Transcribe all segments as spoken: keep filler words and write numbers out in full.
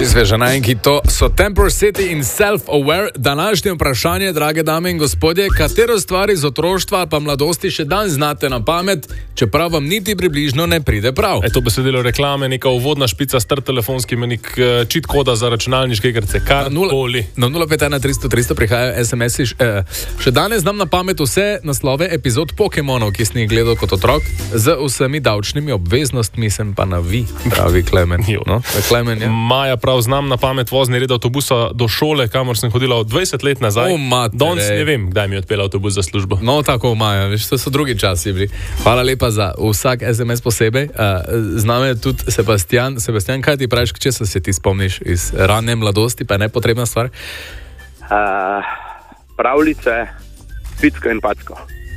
Sveža najki, to so Temper City in Self-Aware. Današnje vprašanje, drage dame in gospodje, katero stvar iz otroštva pa mladosti še dan znate na pamet, čeprav vam niti približno ne pride prav? E, to besedilo reklame, neka uvodna špica, star telefonski menik, cheat koda za računalniške igrice, karkoli. Na nula pet ena tristo tristo prihajajo es em esi. Eh, še danes znam na pamet vse naslove epizod Pokemonov, ki sem jih gledal kot otrok, z vsemi davčnimi obveznostmi sem pa na vi, pravi Klemen. No? Klemen, ja. Maja, prav znam na pamet vozni red avtobusa do šole, kamor sem hodila dvajset let nazaj. Danes ne vem, kdaj mi je odpela avtobus za službo. No, tako Maja, veš, to so drugi časi bili. Hvala lepa za vsak es em es posebej. Uh, z nami je tudi Sebastian. Sebastian, kaj ti praviš, če se ti spomniš iz rane mladosti, pa je nepotrebna stvar? Uh, pravljice, picko in packo.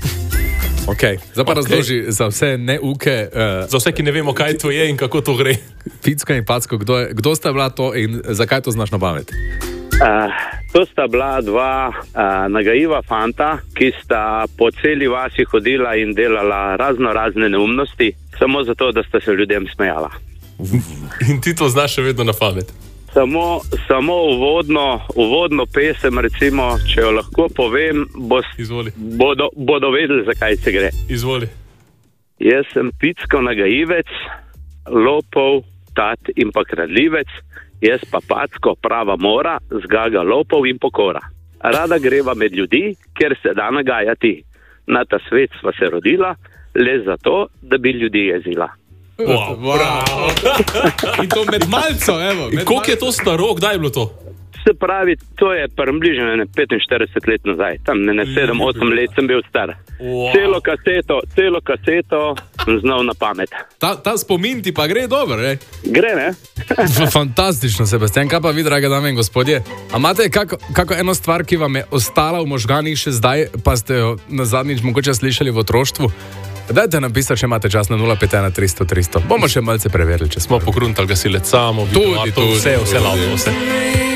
Ok, zdaj pa okay. Razloži za vse neuke. Uh, za vse, ki ne vemo, kaj to je in kako to gre. Picko in packo, kdo, je, kdo sta bila to in zakaj to znaš na pamet? Uh, to sta bila dva uh, nagajiva fanta, ki sta po celi vasi hodila in delala razno razne neumnosti, samo zato, da sta se ljudem smejala. In ti to znaš še vedno na pamet? Samo, samo uvodno, uvodno pesem, recimo, če jo lahko povem, bos, bodo, bodo vedeli, zakaj se gre. Izvoli. Jaz sem picko nagajivec, lopov, tat in pa kradljivec, jaz pa packo prava mora, zgaga lopov in pokora. Rada greva med ljudi, ker se da nagajati. Na ta svet sva se rodila, le zato, da bi ljudi jezila. Wow, bravo. In to med malco, evo. Med koliko je to staro, kdaj je bilo to? Se pravi, to je približno petinštirideset let nazaj, tam ne sedem osem let sem bil star. Wow. Celo kaseto, celo kaseto sem znal na pamet. Ta, ta spomin ti pa gre dobro, ne? Gre, ne? Fantastično, Sebastian, kaj pa vi, drage dame in gospodje? A imate kako, kako eno stvar, ki vam je ostala v možganih še zdaj, pa ste jo na zadnjič mogoče slišali v otroštvu? Dajte napisati, če imate čas na nula pet ena tristo tristo. Bomo še malce preverili, če smo pogruntali gasilec samo, tudi, tudi, vse, vse, vse, vse.